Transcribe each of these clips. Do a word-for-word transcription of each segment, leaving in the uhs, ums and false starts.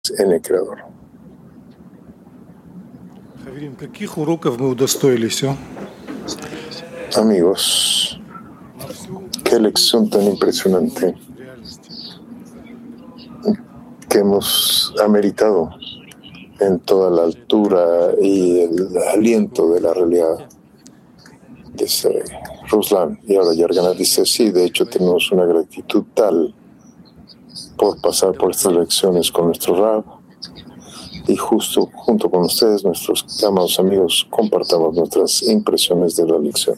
en el Creador. Amigos, qué lección tan impresionante que hemos ameritado en toda la altura y el aliento de la realidad. Dice Ruslan, y ahora Yargana dice, sí, de hecho tenemos una gratitud tal por pasar por estas lecciones con nuestro Rab, y justo junto con ustedes, nuestros amados amigos, compartamos nuestras impresiones de la lección.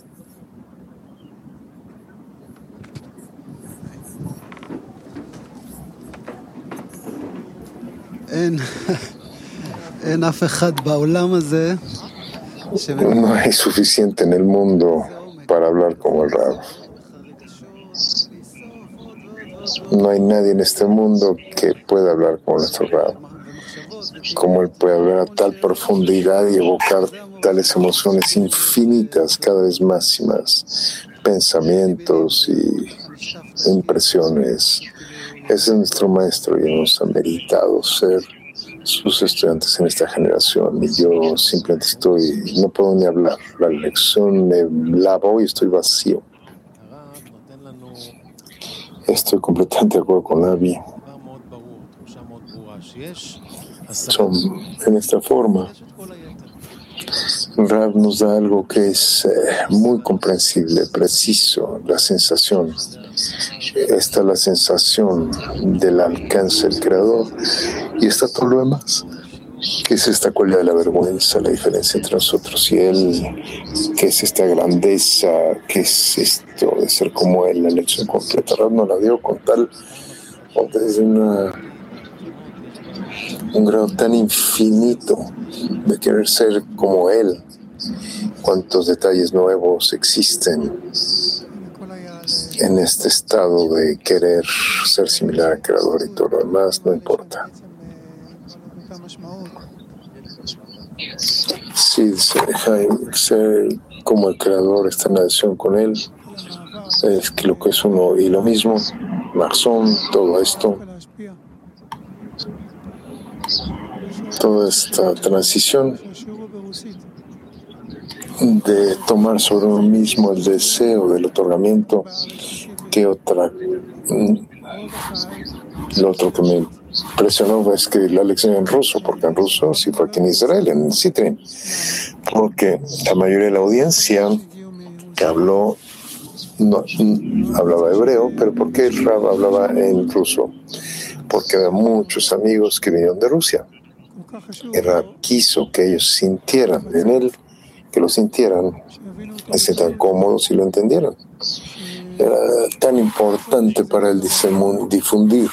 No hay suficiente en el mundo para hablar como el Rab. No hay nadie en este mundo que pueda hablar como nuestro Rab. Como él puede hablar a tal profundidad y evocar tales emociones infinitas, cada vez más y más, pensamientos y impresiones. Ese es nuestro maestro y hemos ameritado ser sus estudiantes en esta generación, y yo simplemente estoy, no puedo ni hablar. La lección me lavo y estoy vacío. Estoy completamente de acuerdo con Avi. Son, en esta forma, Rab nos da algo que es eh, muy comprensible, preciso, la sensación. Está la sensación del alcance del Creador, y está todo lo demás, que es esta cualidad de la vergüenza, la diferencia entre nosotros y Él, que es esta grandeza, que es esto de ser como Él. La lección completa Rab nos la dio con tal, o desde una, un grado tan infinito de querer ser como Él. Cuántos detalles nuevos existen en este estado de querer ser similar al Creador, y todo lo demás no importa. Sí, dice Jaime, ser como el Creador, está en adhesión con Él, es que lo que es uno y lo mismo, Marzón, todo esto, toda esta transición de tomar sobre uno mismo el deseo del otorgamiento, que otra, lo otro que me impresionó fue escribir la lección en ruso, porque en ruso sí fue aquí en Israel, en Citrin, porque la mayoría de la audiencia que habló no hablaba hebreo, pero ¿por qué el Rab hablaba en ruso? Porque había muchos amigos que vinieron de Rusia. El Rab quiso que ellos sintieran en él, que lo sintieran, se sientan cómodos y lo entendieran. Era tan importante para él difundir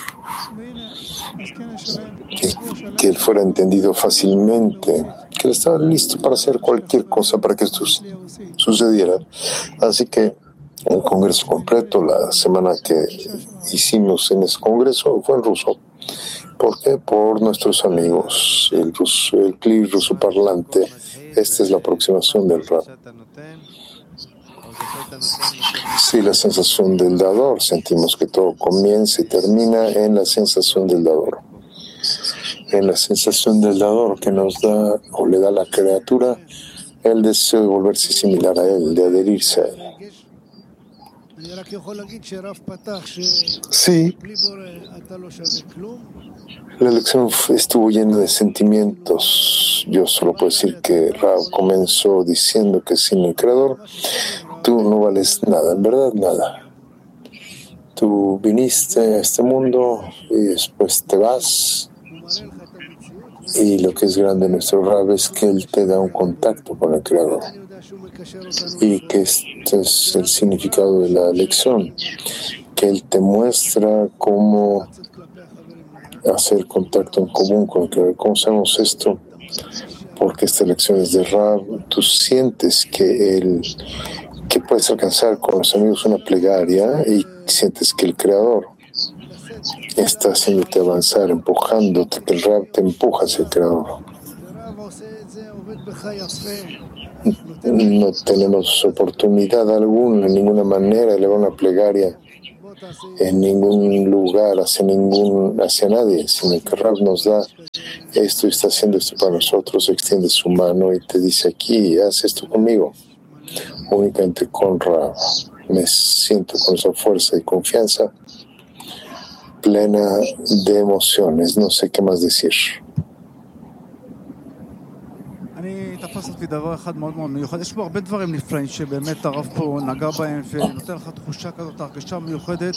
y que él fuera entendido fácilmente, que él estaba listo para hacer cualquier cosa para que esto sucediera. Así que el congreso completo, la semana que hicimos en ese congreso, fue en ruso. ¿Por qué? Por nuestros amigos, el, ruso, el cli ruso parlante. Esta es la aproximación del Rab. Sí, la sensación del dador. Sentimos que todo comienza y termina en la sensación del dador. En la sensación del dador que nos da o le da a la criatura el deseo de volverse similar a él, de adherirse a él. Sí, la lección estuvo llena de sentimientos. Yo solo puedo decir que Rab comenzó diciendo que sin el Creador tú no vales nada, en verdad nada. Tú viniste a este mundo y después te vas. Y lo que es grande en nuestro Rab es que Él te da un contacto con el Creador. Y que este es el significado de la lección, que Él te muestra cómo hacer contacto en común con el Creador. ¿Cómo sabemos esto? Porque esta lección es de Rab. Tú sientes que Él, que puedes alcanzar con los amigos una plegaria, y sientes que el Creador está haciéndote avanzar, empujándote, que el Rab te empuja hacia el Creador. No tenemos oportunidad alguna, de ninguna manera, de elevar una plegaria en ningún lugar, hacia, ningún, hacia nadie, sino que Rab nos da esto y está haciendo esto para nosotros, extiende su mano y te dice aquí, haz esto conmigo. Únicamente con Rab me siento con esa fuerza y confianza plena de emociones, no sé qué más decir. תפס אותי דבר אחד מאוד מאוד מיוחד. יש פה הרבה דברים נפלאים שבאמת הרב פה נגע בהם ונותן לך תחושה כזאת, הרגשה מיוחדת.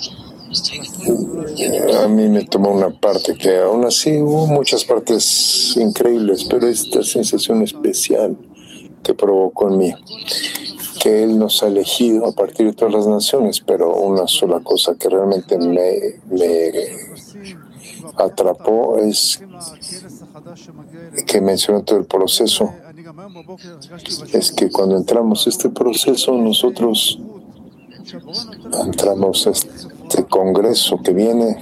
A mí me tomó una parte que aún así hubo muchas partes increíbles, pero esta sensación especial que provocó en mí, que Él nos ha elegido a partir de todas las naciones, pero una sola cosa que realmente me, me atrapó es que mencionó todo el proceso, es que cuando entramos a este proceso nosotros entramos a este congreso que viene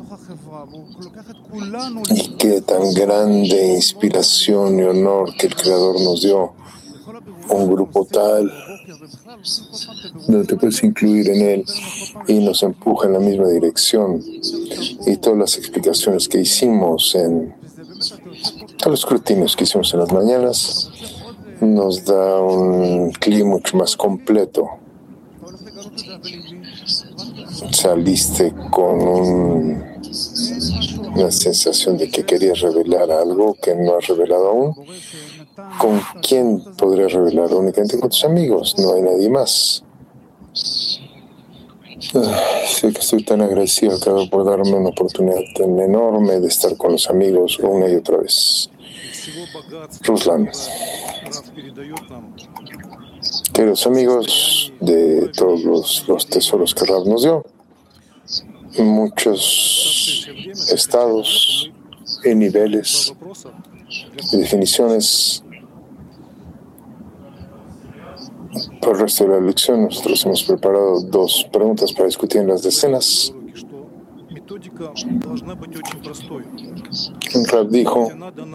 y qué tan grande inspiración y honor que el Creador nos dio, un grupo tal donde te puedes incluir en él y nos empuja en la misma dirección, y todas las explicaciones que hicimos en todos los escrutinios que hicimos en las mañanas nos da un clima mucho más completo. Saliste con un, una sensación de que querías revelar algo que no has revelado aún. ¿Con quién podrías revelar? Únicamente con tus amigos, no hay nadie más. Ah, sé que estoy tan agradecido acá por darme una oportunidad tan enorme de estar con los amigos una y otra vez. Ruslan. Queridos amigos, de todos los, los tesoros que Rab nos dio, muchos estados y niveles y definiciones. Por el resto de la lección, nosotros hemos preparado dos preguntas para discutir en las decenas. Rab dijo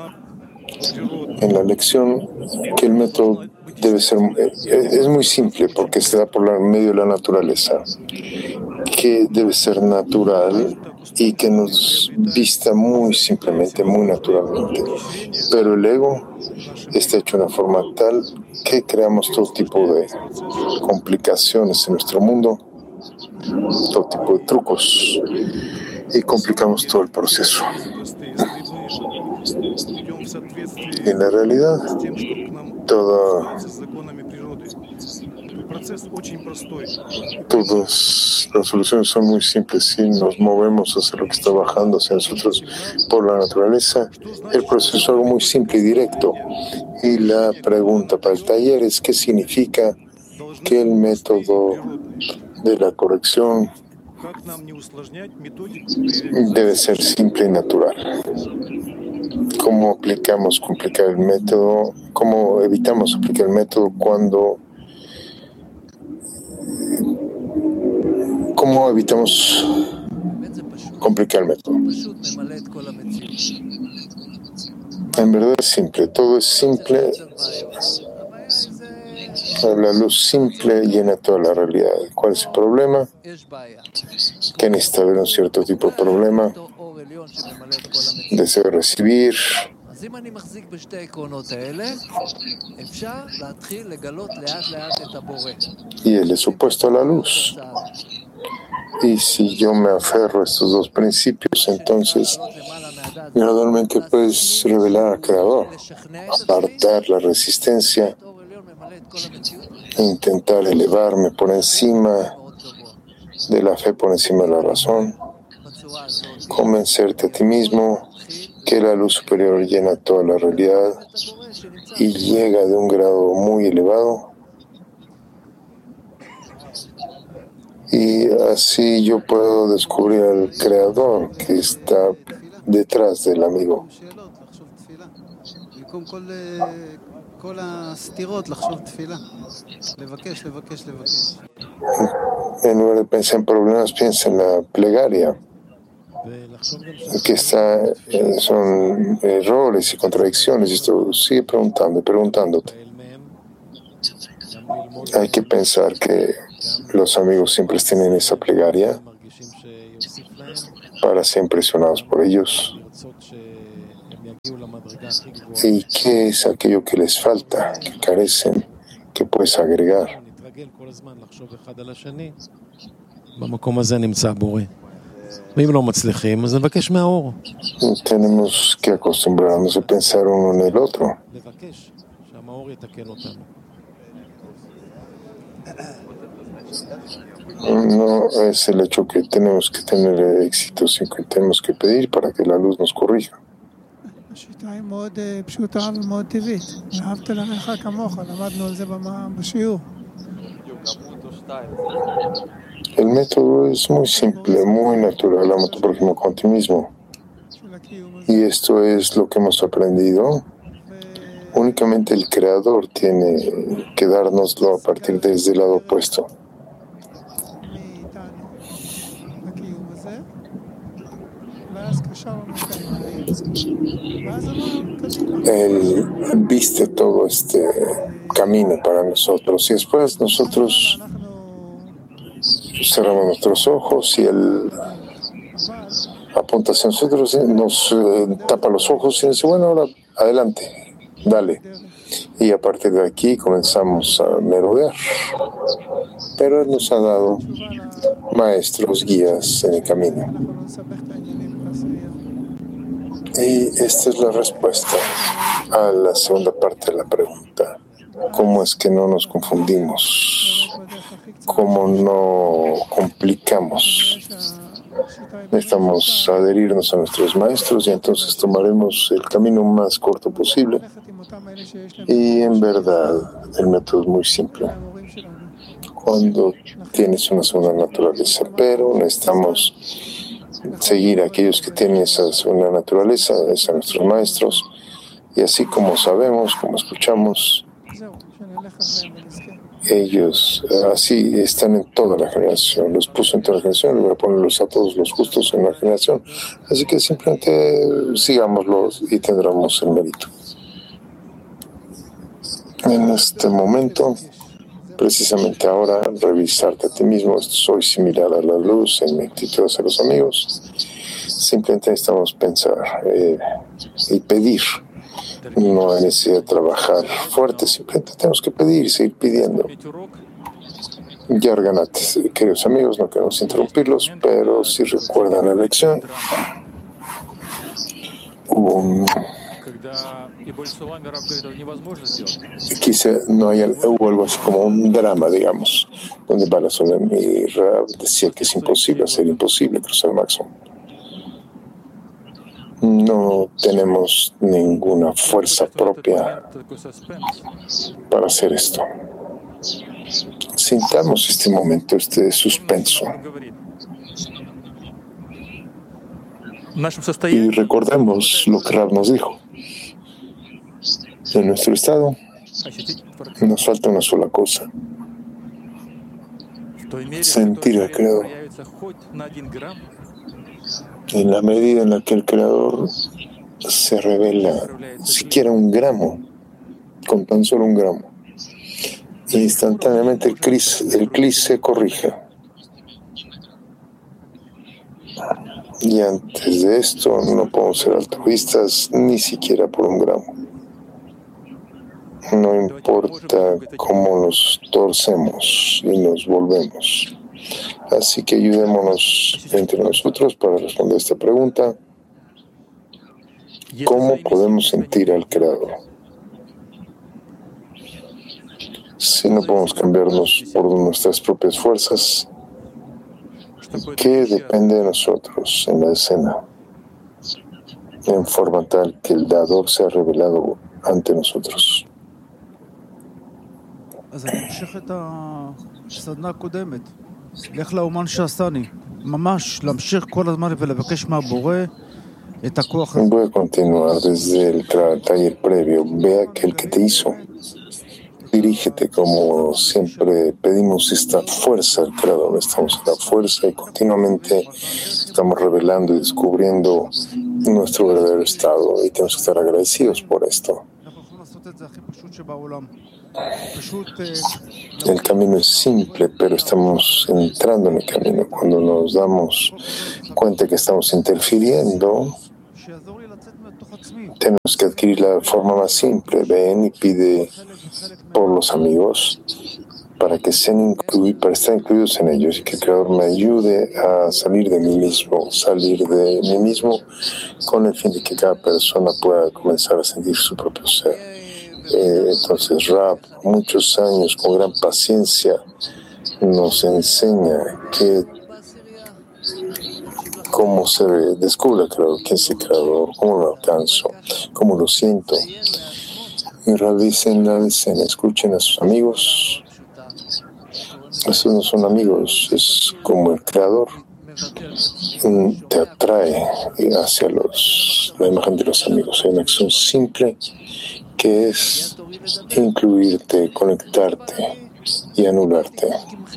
en la lección que el método debe ser, es muy simple porque se da por la, medio de la naturaleza, que debe ser natural y que nos vista muy simplemente, muy naturalmente. Pero el ego está hecho de una forma tal que creamos todo tipo de complicaciones en nuestro mundo, todo tipo de trucos, y complicamos todo el proceso. Y en la realidad, toda, todas las soluciones son muy simples. Si nos movemos hacia lo que está bajando hacia nosotros por la naturaleza, el proceso es algo muy simple y directo. Y la pregunta para el taller es: ¿qué significa que el método de la corrección debe ser simple y natural? ¿Cómo aplicamos complicar el método? ¿Cómo evitamos aplicar el método cuando... ¿Cómo evitamos complicar el método? En verdad es simple, todo es simple. La luz simple llena toda la realidad. ¿Cuál es el problema? Que necesita haber un cierto tipo de problema. Deseo recibir. Y él es opuesto a la luz. Y si yo me aferro a estos dos principios, entonces gradualmente puedes revelar al Creador, apartar la resistencia, e intentar elevarme por encima de la fe, por encima de la razón, convencerte a ti mismo que la luz superior llena toda la realidad y llega de un grado muy elevado. Y así yo puedo descubrir al Creador que está detrás del amigo. En lugar de pensar en problemas, piensa en la plegaria, que está, eh, son errores y contradicciones. Y esto sigue preguntando y preguntándote. Hay que pensar que los amigos siempre tienen esa plegaria para ser impresionados por ellos. ¿Y qué es aquello que les falta, que carecen, que puedes agregar? Tenemos que acostumbrarnos a pensar uno en el otro. No es el hecho que tenemos que tener éxito, sino que tenemos que pedir para que la luz nos corrija. El método es muy simple, muy natural. Ama a tu prójimo con ti mismo. Y esto es lo que hemos aprendido. Únicamente el Creador tiene que dárnoslo a partir desde el lado opuesto. Él viste todo este camino para nosotros y después nosotros cerramos nuestros ojos y Él apunta hacia nosotros, nos eh, tapa los ojos y dice, bueno, ahora adelante, dale. Y a partir de aquí comenzamos a merodear. Pero Él nos ha dado maestros, guías en el camino. Y esta es la respuesta a la segunda parte de la pregunta. ¿Cómo es que no nos confundimos? ¿Cómo no complicamos? Necesitamos adherirnos a nuestros maestros y entonces tomaremos el camino más corto posible. Y en verdad, el método es muy simple. Cuando tienes una segunda naturaleza, pero necesitamos seguir a aquellos que tienen esa segunda naturaleza, es a nuestros maestros, y así como sabemos, como escuchamos, ellos así están en toda la generación, los puso en toda la generación, le voy a ponerlos a todos los justos en la generación, así que simplemente sigámoslos y tendremos el mérito. En este momento, precisamente ahora, revisarte a ti mismo, soy similar a la luz en mi actitud hacia los amigos. Simplemente necesitamos pensar eh, y pedir. No hay necesidad de trabajar fuerte, simplemente tenemos que pedir y seguir pidiendo. Yarganat, queridos amigos, no queremos interrumpirlos, pero si recuerdan la lección, hubo un... Quizá no hay hubo algo así como un drama, digamos, donde Balasolam y Rab decía que es imposible hacer imposible cruzar Maxon. No tenemos ninguna fuerza propia para hacer esto. Sintamos este momento, este suspenso. Y recordemos lo que Rab nos dijo. En nuestro estado nos falta una sola cosa: sentir al Creador. En la medida en la que el Creador se revela siquiera un gramo, con tan solo un gramo, instantáneamente el clis, el clis se corrige. Y antes de esto no podemos ser altruistas ni siquiera por un gramo. No importa cómo nos torcemos y nos volvemos. Así que ayudémonos entre nosotros para responder esta pregunta. ¿Cómo podemos sentir al Creador? Si no podemos cambiarnos por nuestras propias fuerzas, ¿qué depende de nosotros en la escena? En forma tal que el dador sea revelado ante nosotros. אז אני אמשיך את הסדנה הקודמת. לך לאומן שעשני. ממש להמשיך כל הזמן ולבקש מהבורא את הכוח הזה. Voy a continuar desde el taller previo. Ve aquel que te hizo. Dirígete como siempre pedimos esta fuerza al Creador. Estamos en la fuerza y continuamente estamos revelando y descubriendo nuestro verdadero estado y tenemos que estar agradecidos por esto. El camino es simple, pero estamos entrando en el camino. Cuando nos damos cuenta que estamos interfiriendo, tenemos que adquirir la forma más simple. Ven y pide por los amigos para que sean incluidos, para estar incluidos en ellos y que el Creador me ayude a salir de mí mismo, salir de mí mismo con el fin de que cada persona pueda comenzar a sentir su propio ser. Eh, entonces, Rab, muchos años con gran paciencia, nos enseña que cómo se descubre el Creador, quién es el Creador, cómo lo alcanzo, cómo lo siento. Y Rab dice en la escena, escuchen a sus amigos. Estos no son amigos, es como el Creador te atrae hacia los, la imagen de los amigos. Hay una acción simple que es incluirte, conectarte y anularte.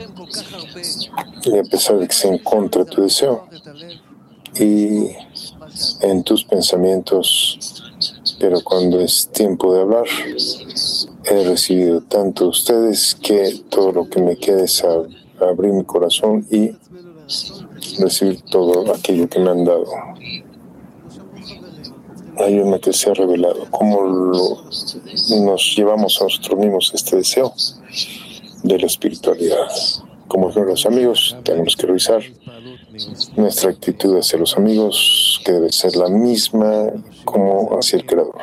Y a pesar de que se encuentra tu deseo y en tus pensamientos, pero cuando es tiempo de hablar, he recibido tanto de ustedes que todo lo que me queda es a, a abrir mi corazón y recibir todo aquello que me han dado. Hay una que se ha revelado. ¿Cómo lo, nos llevamos a nosotros mismos este deseo de la espiritualidad? Como dijeron los amigos, tenemos que revisar nuestra actitud hacia los amigos, que debe ser la misma como hacia el Creador.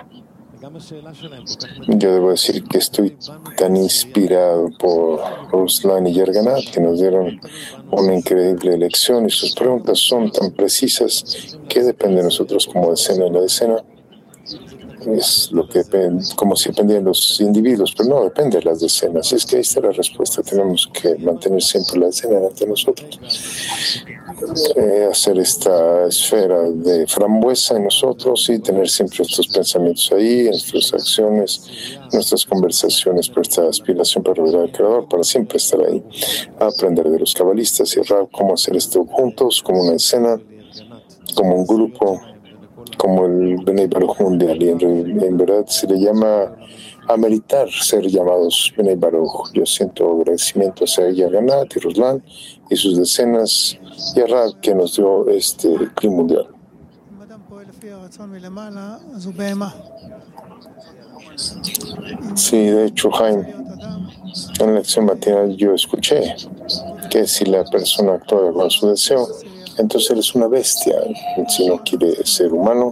Yo debo decir que estoy tan inspirado por Ruslan y Yerganat, que nos dieron una increíble lección y sus preguntas son tan precisas que depende de nosotros como decena en la decena. Es lo que depende, como si dependieran los individuos, pero no depende de las decenas. Es que ahí está la respuesta. Tenemos que mantener siempre la decena ante nosotros. Eh, hacer esta esfera de frambuesa en nosotros y tener siempre estos pensamientos ahí, nuestras acciones, nuestras conversaciones, por esta aspiración para revelar al Creador, para siempre estar ahí, aprender de los cabalistas y Rab cómo hacer esto juntos, como una escena, como un grupo, como el Bnei Baruch mundial. Y en, en verdad se le llama ameritar ser llamados Bnei Baruch. Yo siento agradecimiento hacia Yerganat y Ruslan y sus decenas y a Rab que nos dio este clima mundial. Sí, de hecho, Jaime, en la lección matinal yo escuché que si la persona actúa con su deseo, entonces él es una bestia. Si no quiere ser humano,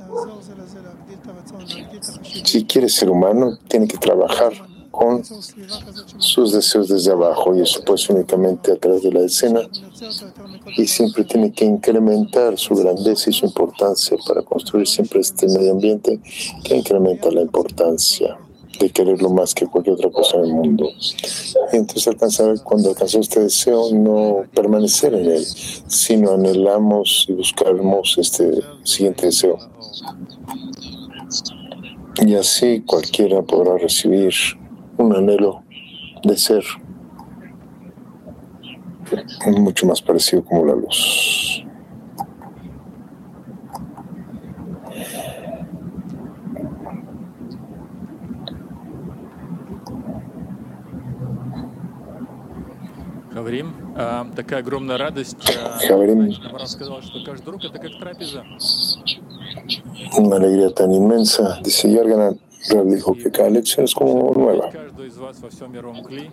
si quiere ser humano, tiene que trabajar con sus deseos desde abajo, y eso puede ser únicamente a través de la escena, y siempre tiene que incrementar su grandeza y su importancia para construir siempre este medio ambiente que incrementa la importancia de quererlo más que cualquier otra cosa en el mundo. Y entonces alcanzar, cuando alcanzó este deseo, no permanecer en él, sino anhelamos y buscamos este siguiente deseo. Y así cualquiera podrá recibir un anhelo de ser mucho más parecido como la luz. Говорим, такая огромная радость. Говорим, Сказал, что каждый урок это как трапеза. Una alegría tan inmensa. Dice Yerganat, Rab dijo que cada lección es como nueva. Каждый из вас во всем мировом кли.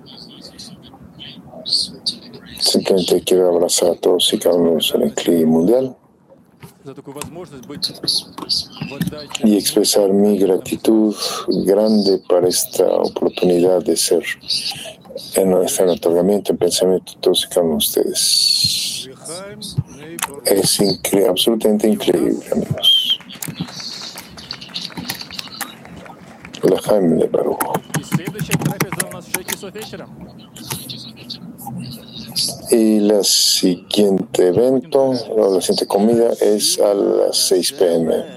Simplemente quiero abrazar a todos y cada uno en el clima mundial За такую возможность быть в отдаче. y expresar mi gratitud grande para esta oportunidad de ser en nuestro otorgamiento, en pensamiento, todos y cada uno de ustedes. Es incre- absolutamente increíble, amigos. L'chaim le Baruch. И следующая трапеза у нас в шесть часов вечера. Y la siguiente evento, o la siguiente comida es a las seis p m